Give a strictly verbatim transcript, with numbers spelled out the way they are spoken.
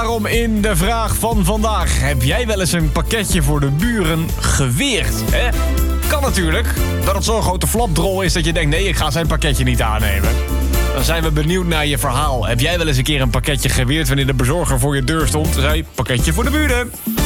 Daarom in de vraag van vandaag. Heb jij wel eens een pakketje voor de buren geweerd? Hè? Kan natuurlijk. Dat het zo'n grote flapdrol is dat je denkt... nee, ik ga zijn pakketje niet aannemen. Dan zijn we benieuwd naar je verhaal. Heb jij wel eens een keer een pakketje geweerd... wanneer de bezorger voor je deur stond en zei... pakketje voor de buren.